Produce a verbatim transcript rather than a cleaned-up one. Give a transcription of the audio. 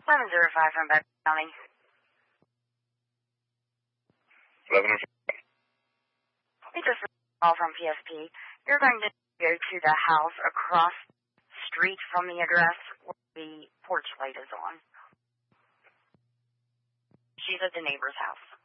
eleven oh five from Bedford County. eleven oh five. We just received a call from P S P. You're going to go to the house across the street from the address where the porch light is on. She's at the neighbor's house.